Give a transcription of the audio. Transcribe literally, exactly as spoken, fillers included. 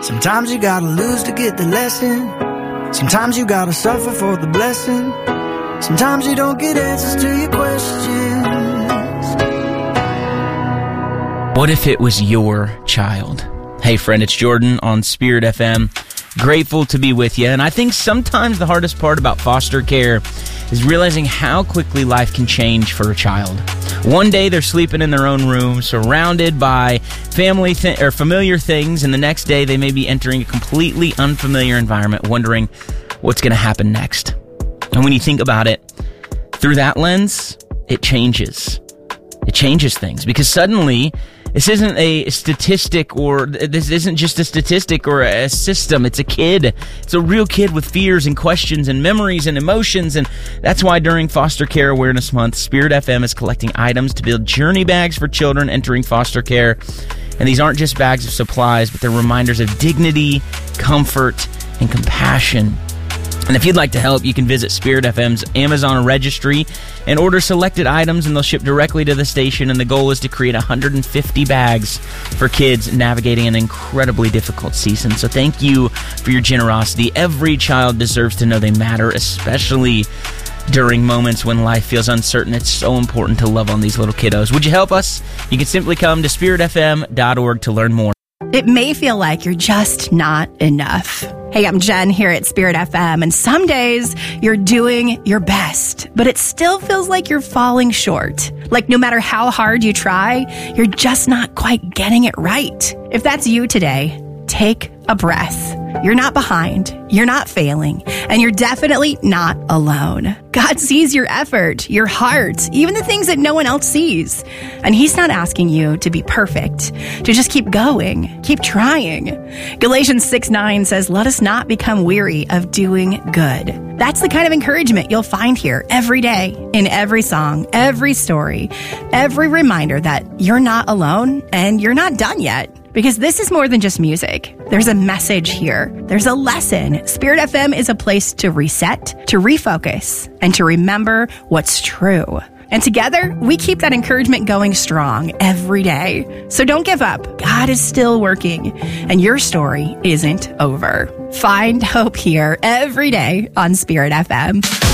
Sometimes you gotta lose to get the lesson. Sometimes you gotta suffer for the blessing. Sometimes you don't get answers to your questions. What if it was your child? Hey friend, it's Jordan on Spirit F M. Grateful to be with you. And I think sometimes the hardest part about foster care is realizing how quickly life can change for a child. One day they're sleeping in their own room, surrounded by family th- or familiar things, and the next day they may be entering a completely unfamiliar environment, wondering what's going to happen next. And when you think about it through that lens, it changes. It changes things because suddenly this isn't a statistic, or this isn't just a statistic or a system. It's a kid. It's a real kid with fears and questions and memories and emotions. And that's why during Foster Care Awareness Month, Spirit F M is collecting items to build journey bags for children entering foster care. And these aren't just bags of supplies, but they're reminders of dignity, comfort, and compassion. And if you'd like to help, you can visit Spirit F M's Amazon registry and order selected items, and they'll ship directly to the station. And the goal is to create one hundred fifty bags for kids navigating an incredibly difficult season. So thank you for your generosity. Every child deserves to know they matter, especially during moments when life feels uncertain. It's so important to love on these little kiddos. Would you help us? You can simply come to spirit f m dot org to learn more. It may feel like you're just not enough. Hey, I'm Jen here at Spirit F M, and some days you're doing your best, but it still feels like you're falling short. Like no matter how hard you try, you're just not quite getting it right. If that's you today, take a breath. You're not behind, you're not failing, and you're definitely not alone. God sees your effort, your heart, even the things that no one else sees. And He's not asking you to be perfect, to just keep going, keep trying. Galatians six nine says, let us not become weary of doing good. That's the kind of encouragement you'll find here every day, in every song, every story, every reminder that you're not alone and you're not done yet. Because this is more than just music. There's a message here. There's a lesson. Spirit F M is a place to reset, to refocus, and to remember what's true. And together, we keep that encouragement going strong every day. So don't give up. God is still working, and your story isn't over. Find hope here every day on Spirit F M.